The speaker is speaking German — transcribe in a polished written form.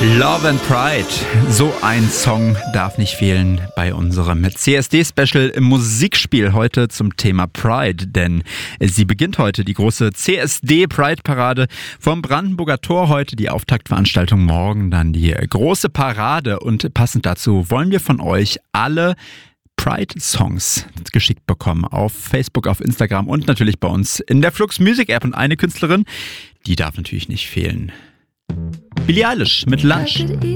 Love and Pride, so ein Song darf nicht fehlen bei unserem CSD-Special im Musikspiel heute zum Thema Pride, denn sie beginnt heute, die große CSD-Pride-Parade vom Brandenburger Tor, heute die Auftaktveranstaltung, morgen dann die große Parade und passend dazu wollen wir von euch alle Pride-Songs geschickt bekommen auf Facebook, auf Instagram und natürlich bei uns in der Flux Music App und eine Künstlerin, die darf natürlich nicht fehlen. Billie Eilish mit Lunch.